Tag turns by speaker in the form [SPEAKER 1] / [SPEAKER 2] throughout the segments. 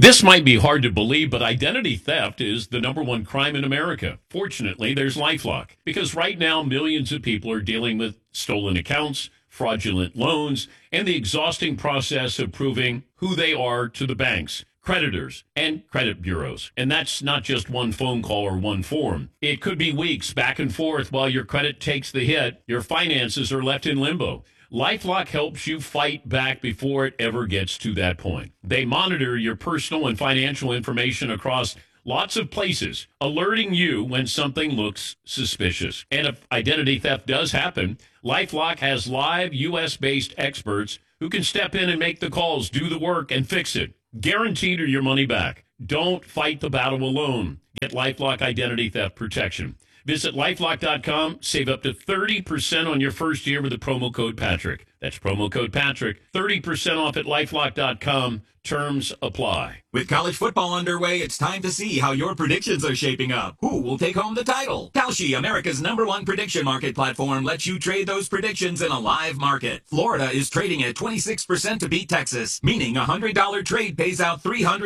[SPEAKER 1] This might be hard to believe, but identity theft is the number one crime in America. Fortunately, there's LifeLock because right now millions of people are dealing with stolen accounts, fraudulent loans, and the exhausting process of proving who they are to the banks, creditors, and credit bureaus. And that's not just one phone call or one form. It could be weeks back and forth while your credit takes the hit. Your finances are left in limbo. LifeLock helps you fight back before it ever gets to that point. They monitor your personal and financial information across lots of places, alerting you when something looks suspicious. And if identity theft does happen, LifeLock has live U.S.-based experts who can step in and make the calls, do the work, and fix it. Guaranteed or your money back. Don't fight the battle alone. Get LifeLock identity theft protection. Visit LifeLock.com. Save up to 30% on your first year with the promo code Patrick. That's promo code Patrick. 30% off at LifeLock.com. Terms apply.
[SPEAKER 2] With college football underway, it's time to see how your predictions are shaping up. Who will take home the title? Kalshi, America's #1 prediction market platform, lets you trade those predictions in a live market. Florida is trading at 26% to beat Texas, meaning a $100 trade pays out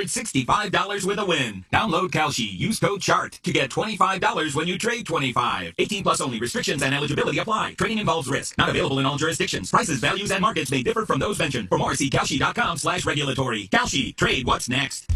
[SPEAKER 2] $365 with a win. Download Kalshi. Use code CHART to get $25 when you trade 25. 18 plus only. Restrictions and eligibility apply. Trading involves risk. Not available in all jurisdictions. Prices, values, and markets may differ from those mentioned. For more, see Kalshi.com/regulatory. Kalshi. Trade what's next.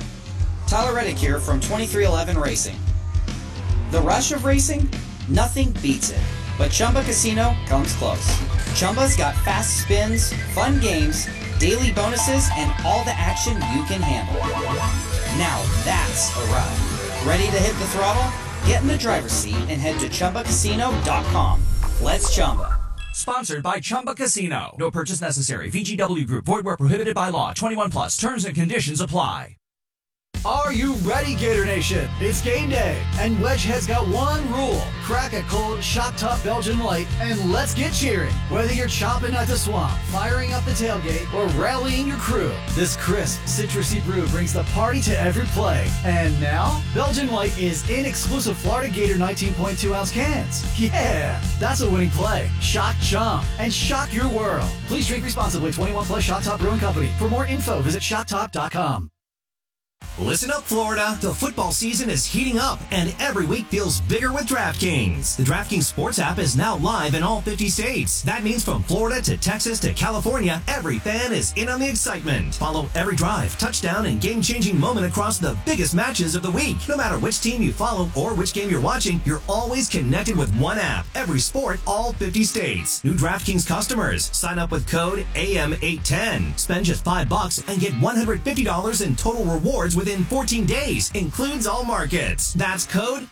[SPEAKER 3] Tyler Reddick here from 2311 Racing. The rush of racing? Nothing beats it. But Chumba Casino comes close. Chumba's got fast spins, fun games, daily bonuses, and all the action you can handle. Now that's a ride. Ready to hit the throttle? Get in the driver's seat and head to ChumbaCasino.com. Let's Chumba.
[SPEAKER 4] Sponsored by Chumba Casino. No purchase necessary. VGW Group. Void where prohibited by law. 21 plus. Terms and conditions apply.
[SPEAKER 5] Are you ready, Gator Nation? It's game day, and Wedgehead's got one rule. Crack a cold, Shock Top Belgian Light, and let's get cheering. Whether you're chopping at the swamp, firing up the tailgate, or rallying your crew, this crisp, citrusy brew brings the party to every play. And now, Belgian Light is in exclusive Florida Gator 19.2-ounce cans. Yeah, that's a winning play. Shock Chomp, and shock your world. Please drink responsibly. 21 plus Shock Top Brewing Company. For more info, visit shocktop.com.
[SPEAKER 6] Listen up, Florida. The football season is heating up, and every week feels bigger with DraftKings. The DraftKings Sports app is now live in all 50 states. That means from Florida to Texas to California, every fan is in on the excitement. Follow every drive, touchdown, and game-changing moment across the biggest matches of the week. No matter which team you follow or which game you're watching, you're always connected with one app. Every sport, all 50 states. New DraftKings customers, sign up with code AM810. Spend just $5 and get $150 in total rewards within 14 days. Includes all markets. That's code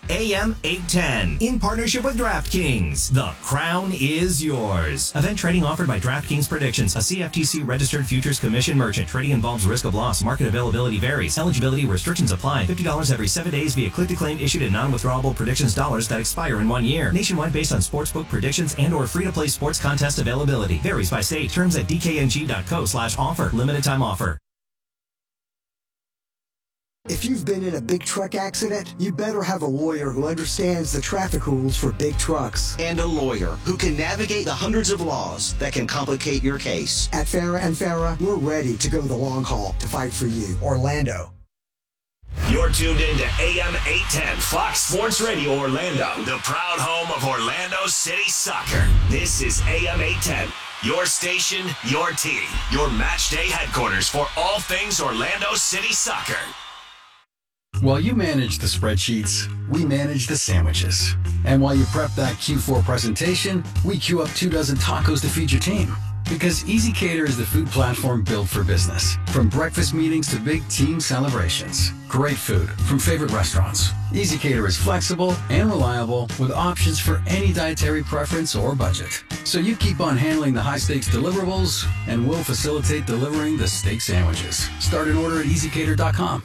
[SPEAKER 6] AM810. In partnership with DraftKings. The crown is yours. Event trading offered by DraftKings Predictions, a CFTC registered futures commission merchant. Trading involves risk of loss. Market availability varies. Eligibility restrictions apply. $50 every 7 days via click-to-claim issued in non-withdrawable predictions dollars that expire in 1 year. Nationwide based on sportsbook predictions and or free-to-play sports contest availability. Varies by state. Terms at dkng.co/offer. Limited time offer.
[SPEAKER 7] If you've been in a big truck accident, you better have a lawyer who understands the traffic rules for big trucks.
[SPEAKER 8] And a lawyer who can navigate the hundreds of laws that can complicate your case.
[SPEAKER 7] At Farah and Farah, we're ready to go the long haul to fight for you. Orlando.
[SPEAKER 9] You're tuned in to AM 810 Fox Sports Radio Orlando, the proud home of Orlando City Soccer. This is AM 810. Your station, your team, your match day headquarters for all things Orlando City Soccer.
[SPEAKER 10] While you manage the spreadsheets, we manage the sandwiches. And while you prep that Q4 presentation, we queue up 2 dozen tacos to feed your team. Because ezCater is the food platform built for business. From breakfast meetings to big team celebrations. Great food from favorite restaurants. ezCater is flexible and reliable with options for any dietary preference or budget. So you keep on handling the high-stakes deliverables, and we'll facilitate delivering the steak sandwiches. Start an order at ezCater.com.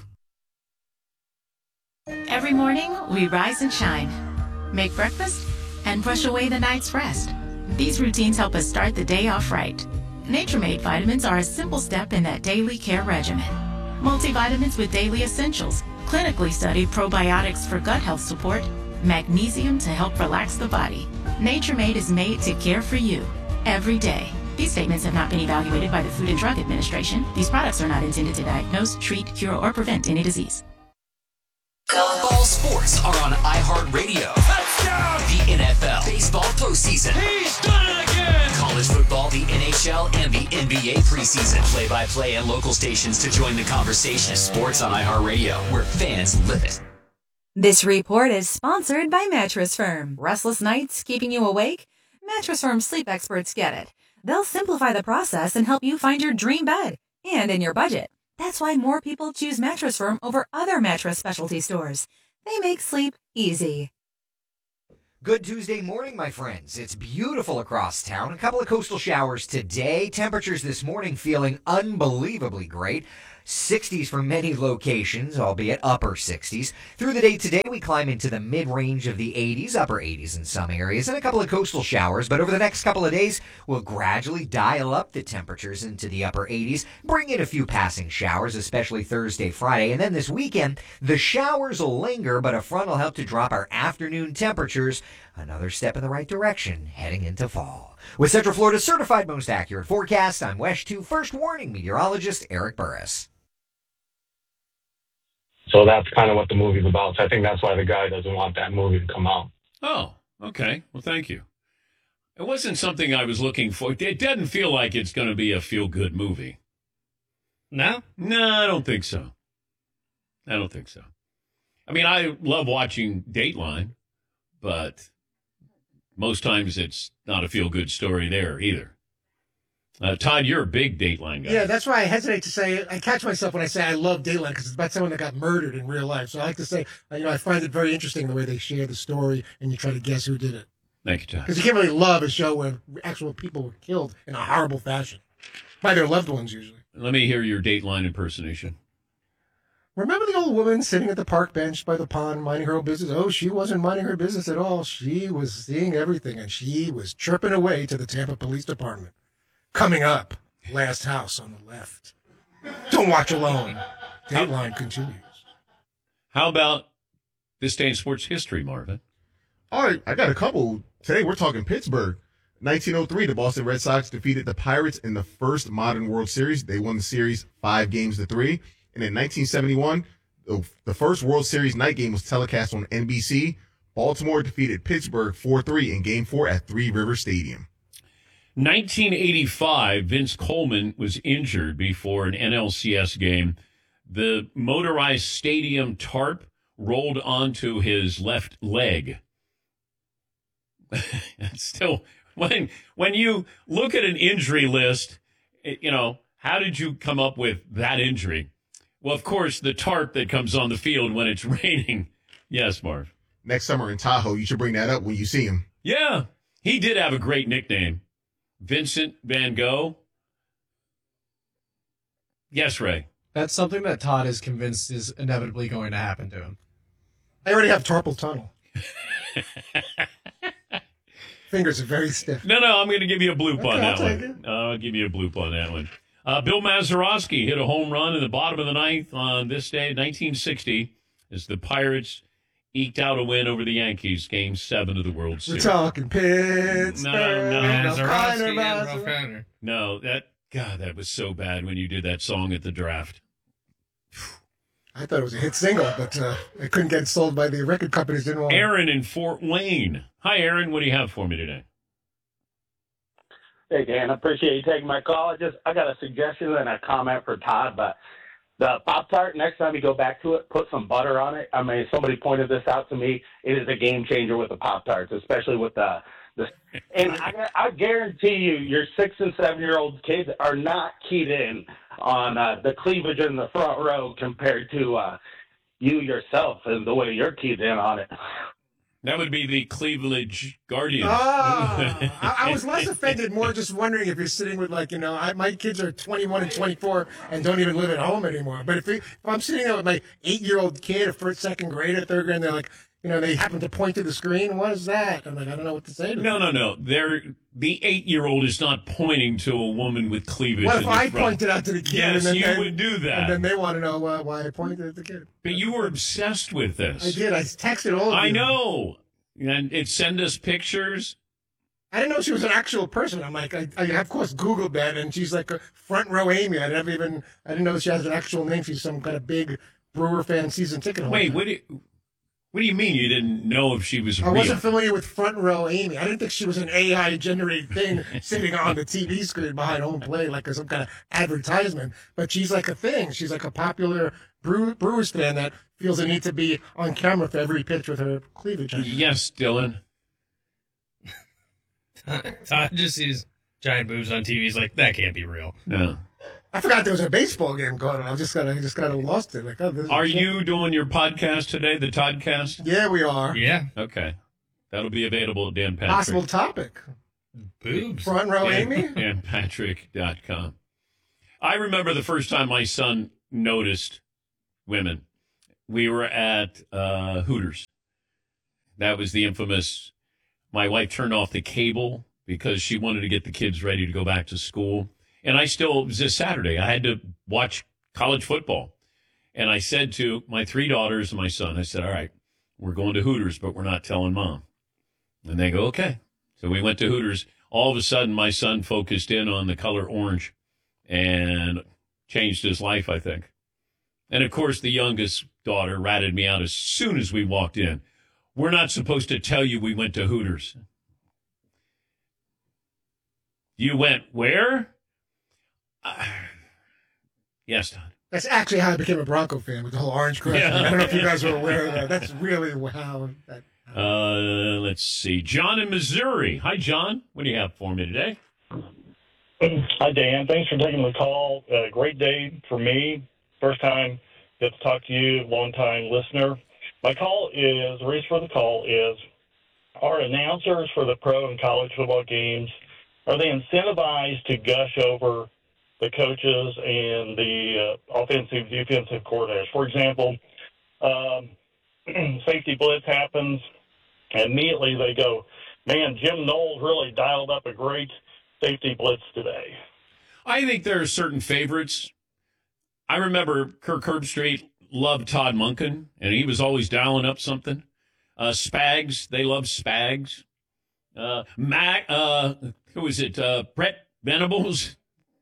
[SPEAKER 11] Every morning, we rise and shine, make breakfast, and brush away the night's rest. These routines help us start the day off right. Nature-Made vitamins are a simple step in that daily care regimen. Multivitamins with daily essentials, clinically studied probiotics for gut health support, magnesium to help relax the body. Nature-Made is made to care for you every day. These statements have not been evaluated by the Food and Drug Administration. These products are not intended to diagnose, treat, cure, or prevent any disease.
[SPEAKER 12] All sports are on iHeartRadio. Touchdown! The NFL, baseball postseason. He's done it again! College football, the NHL, and the NBA preseason. Play-by-play and local stations to join the conversation. Sports on iHeartRadio, where fans live it.
[SPEAKER 13] This report is sponsored by Mattress Firm. Restless nights keeping you awake? Mattress Firm sleep experts get it. They'll simplify the process and help you find your dream bed, and in your budget. That's why more people choose Mattress Firm over other mattress specialty stores. They make sleep easy.
[SPEAKER 14] Good Tuesday morning, my friends. It's beautiful across town. A couple of coastal showers today. Temperatures this morning feeling unbelievably great. 60s for many locations, albeit upper 60s. Through the day today, we climb into the mid-range of the 80s, upper 80s in some areas, and a couple of coastal showers. But over the next couple of days, we'll gradually dial up the temperatures into the upper 80s, bring in a few passing showers, especially Thursday, Friday. And then this weekend, the showers will linger, but a front will help to drop our afternoon temperatures. Another step in the right direction, heading into fall. With Central Florida's certified most accurate forecast, I'm WESH 2 First Warning meteorologist Eric Burris.
[SPEAKER 15] So that's kind of what the movie's about. So I think that's why the guy doesn't want that movie to come out.
[SPEAKER 1] Oh, okay. Well, thank you. It wasn't something I was looking for. It doesn't feel like it's going to be a feel-good movie.
[SPEAKER 16] No?
[SPEAKER 1] No, I don't think so. I don't think so. I mean, I love watching Dateline, but most times it's not a feel-good story there either. Todd, you're a big Dateline guy.
[SPEAKER 16] Yeah, that's why I hesitate to say, I catch myself when I say I love Dateline because it's about someone that got murdered in real life. So I like to say, I find it very interesting the way they share the story and you try to guess who did it.
[SPEAKER 1] Thank you, Todd.
[SPEAKER 16] Because you can't really love a show where actual people were killed in a horrible fashion. By their loved ones, usually.
[SPEAKER 1] Let me hear your Dateline impersonation.
[SPEAKER 16] Remember the old woman sitting at the park bench by the pond minding her own business? Oh, she wasn't minding her business at all. She was seeing everything, and she was chirping away to the Tampa Police Department. Coming up, last house on the left. Don't watch alone. Dateline continues.
[SPEAKER 1] How about this day in sports history, Marvin?
[SPEAKER 17] All right, I got a couple. Today we're talking Pittsburgh. 1903, the Boston Red Sox defeated the Pirates in the first modern World Series. They won the series 5-3. And in 1971, the first World Series night game was telecast on NBC. Baltimore defeated Pittsburgh 4-3 in Game 4 at Three River Stadium.
[SPEAKER 1] 1985, Vince Coleman was injured before an NLCS game. The motorized stadium tarp rolled onto his left leg. Still, when you look at an injury list, how did you come up with that injury? Well, of course, the tarp that comes on the field when it's raining. Yes, Marv.
[SPEAKER 17] Next summer in Tahoe, you should bring that up when you see him.
[SPEAKER 1] Yeah, he did have a great nickname. Vincent Van Gogh. Yes, Ray.
[SPEAKER 18] That's something that Todd is convinced is inevitably going to happen to him.
[SPEAKER 16] I already have carpal tunnel. Fingers are very stiff.
[SPEAKER 1] No, I'm going to give you a bloop on that
[SPEAKER 16] I'll
[SPEAKER 1] one. I'll give you a bloop on that one. Bill Mazeroski hit a home run in the bottom of the ninth on this day, 1960, as the Pirates eked out a win over the Yankees, Game 7 of the World Series.
[SPEAKER 16] We're talking Pittsburgh.
[SPEAKER 1] No, that was so bad when you did that song at the draft.
[SPEAKER 16] I thought it was a hit single, but I couldn't get it sold by the record companies. Didn't want.
[SPEAKER 1] Aaron in Fort Wayne. Hi, Aaron. What do you have for me today?
[SPEAKER 19] Hey, Dan. I appreciate you taking my call. I got a suggestion and a comment for Todd, but the Pop-Tart, next time you go back to it, put some butter on it. I mean, somebody pointed this out to me. It is a game changer with the Pop-Tarts, especially with the and I guarantee you, your 6 and 7-year-old kids are not keyed in on the cleavage in the front row compared to you yourself and the way you're keyed in on it.
[SPEAKER 1] That would be the Cleveland Guardian.
[SPEAKER 16] I was less offended, more just wondering if you're sitting with, my kids are 21 and 24 and don't even live at home anymore. But if I'm sitting there with my 8-year-old kid, a first, second grade, or third grade, and they're like, they happen to point to the screen. What is that? I'm like, I don't know what to say to them.
[SPEAKER 1] No. The 8-year-old is not pointing to a woman with cleavage.
[SPEAKER 16] What if I pointed out to the kid?
[SPEAKER 1] Yes,
[SPEAKER 16] and then
[SPEAKER 1] you would do that.
[SPEAKER 16] And then they want to know why I pointed at the kid.
[SPEAKER 1] But you were obsessed with this.
[SPEAKER 16] I did. I texted all of you.
[SPEAKER 1] I know. And it send us pictures.
[SPEAKER 16] I didn't know she was an actual person. I'm like, I of course Googled that, and she's like a Front Row Amy. I didn't know she has an actual name. She's some kind of big Brewer fan season ticket holder.
[SPEAKER 1] Wait, what do you mean you didn't know if she was real?
[SPEAKER 16] I wasn't familiar with Front Row Amy. I didn't think she was an AI-generated thing sitting on the TV screen behind home plate like some kind of advertisement. But she's like a thing. She's like a popular Brewers fan that feels the need to be on camera for every pitch with her cleavage.
[SPEAKER 1] Yes, Dylan.
[SPEAKER 20] Todd just sees giant boobs on TV. He's like, that can't be real.
[SPEAKER 1] No.
[SPEAKER 16] I forgot there was a baseball game going on. I just kind of lost it. Like,
[SPEAKER 1] Are you doing your podcast today, the Toddcast?
[SPEAKER 16] Yeah, we are.
[SPEAKER 20] Yeah.
[SPEAKER 1] Okay. That'll be available at Dan Patrick.
[SPEAKER 16] Possible topic.
[SPEAKER 20] Boobs.
[SPEAKER 16] Front Row Amy?
[SPEAKER 1] DanPatrick.com. I remember the first time my son noticed women. We were at Hooters. That was the infamous, my wife turned off the cable because she wanted to get the kids ready to go back to school. And it was this Saturday. I had to watch college football. And I said to my 3 daughters and my son, I said, all right, we're going to Hooters, but we're not telling Mom. And they go, okay. So we went to Hooters. All of a sudden, my son focused in on the color orange and changed his life, I think. And, of course, the youngest daughter ratted me out as soon as we walked in. We're not supposed to tell you we went to Hooters. You went where? Yes, Todd.
[SPEAKER 16] That's actually how I became a Bronco fan with the whole orange crush.
[SPEAKER 1] Yeah.
[SPEAKER 16] I don't know if you guys are aware of that. That's really how that.
[SPEAKER 1] Let's see. John in Missouri. Hi, John. What do you have for me today?
[SPEAKER 21] Hi, Dan. Thanks for taking the call. Great day for me. First time get to talk to you, long-time listener. The reason for the call is, are announcers for the pro and college football games, are they incentivized to gush over the coaches and the offensive, defensive coordinators? For example, safety blitz happens, and immediately they go, man, Jim Knowles really dialed up a great safety blitz today.
[SPEAKER 1] I think there are certain favorites. I remember Kirk Herbstreit loved Todd Monken, and he was always dialing up something. Spags, they love Spags. Who was it? Brett Venables?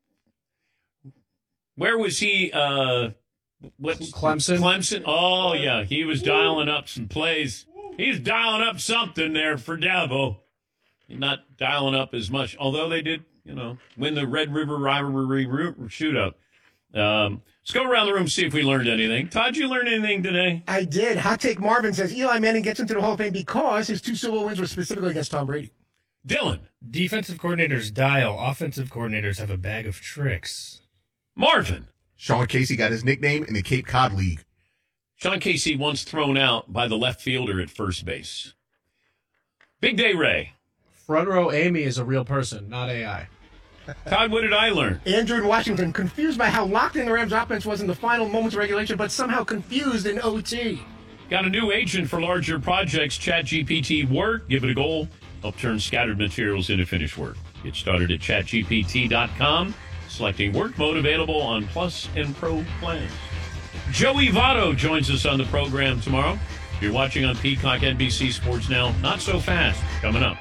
[SPEAKER 1] Where was he?
[SPEAKER 20] Clemson.
[SPEAKER 1] Clemson. Oh, yeah. He was dialing up some plays. He's dialing up something there for Dabo. Not dialing up as much, although they did, win the Red River rivalry shootout. Let's go around the room, see if we learned anything. Todd, you learn anything today?
[SPEAKER 16] I did. Hot Take Marvin says Eli Manning gets into the Hall of Fame because his 2 Super Bowl wins were specifically against Tom Brady.
[SPEAKER 1] Dylan.
[SPEAKER 20] Defensive coordinators dial. Offensive coordinators have a bag of tricks.
[SPEAKER 1] Marvin.
[SPEAKER 17] Sean Casey got his nickname in the Cape Cod League.
[SPEAKER 1] Sean Casey once thrown out by the left fielder at first base. Big Day Ray.
[SPEAKER 18] Front Row Amy is a real person, not AI.
[SPEAKER 1] Todd, what did I learn?
[SPEAKER 16] Andrew in Washington, confused by how locked in the Rams offense was in the final moments of regulation, but somehow confused in OT.
[SPEAKER 1] Got a new agent for larger projects, ChatGPT Work. Give it a goal. Help turn scattered materials into finished work. Get started at chatgpt.com. Selecting work mode available on Plus and Pro plans. Joey Votto joins us on the program tomorrow. If you're watching on Peacock, NBC Sports Now, not so fast. Coming up.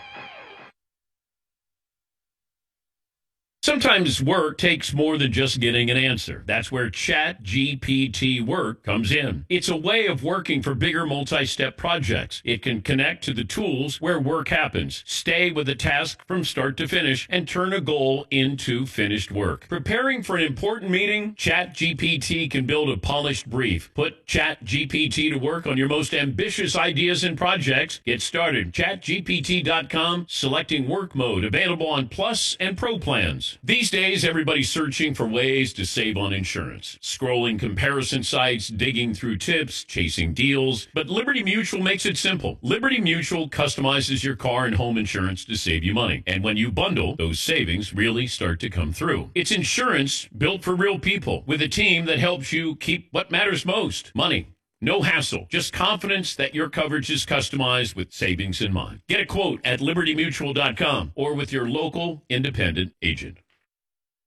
[SPEAKER 1] Sometimes work takes more than just getting an answer. That's where ChatGPT Work comes in. It's a way of working for bigger multi-step projects. It can connect to the tools where work happens, stay with a task from start to finish, and turn a goal into finished work. Preparing for an important meeting? ChatGPT can build a polished brief. Put ChatGPT to work on your most ambitious ideas and projects. Get started. ChatGPT.com, selecting work mode, available on Plus and Pro plans. These days, everybody's searching for ways to save on insurance. Scrolling comparison sites, digging through tips, chasing deals. But Liberty Mutual makes it simple. Liberty Mutual customizes your car and home insurance to save you money. And when you bundle, those savings really start to come through. It's insurance built for real people with a team that helps you keep what matters most, money. No hassle, just confidence that your coverage is customized with savings in mind. Get a quote at libertymutual.com or with your local independent agent.